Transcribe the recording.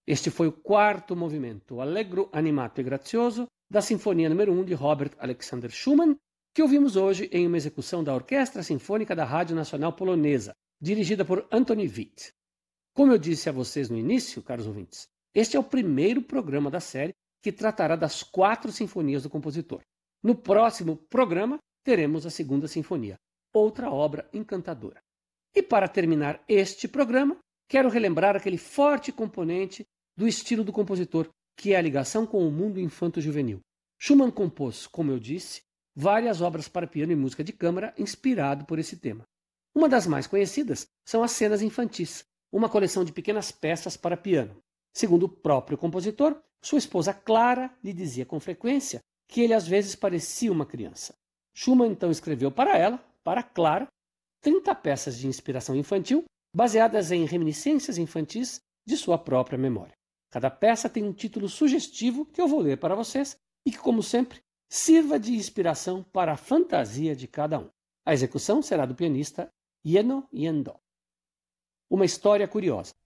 Este foi o quarto movimento, Allegro, animato e grazioso, da Sinfonia número 1 de Robert Alexander Schumann, que ouvimos hoje em uma execução da Orquestra Sinfônica da Rádio Nacional Polonesa, dirigida por Antoni Witt. Como eu disse a vocês no início, caros ouvintes, este é o primeiro programa da série que tratará das 4 sinfonias do compositor. No próximo programa, teremos a segunda sinfonia, outra obra encantadora. E para terminar este programa, quero relembrar aquele forte componente do estilo do compositor, que é a ligação com o mundo infanto-juvenil. Schumann compôs, como eu disse, várias obras para piano e música de câmara inspirado por esse tema. Uma das mais conhecidas são as cenas infantis, uma coleção de pequenas peças para piano. Segundo o próprio compositor, sua esposa Clara lhe dizia com frequência que ele às vezes parecia uma criança. Schumann então escreveu para ela, para Clara, 30 peças de inspiração infantil, baseadas em reminiscências infantis de sua própria memória. Cada peça tem um título sugestivo que eu vou ler para vocês e que, como sempre, sirva de inspiração para a fantasia de cada um. A execução será do pianista Jenno Jandl. Uma história curiosa.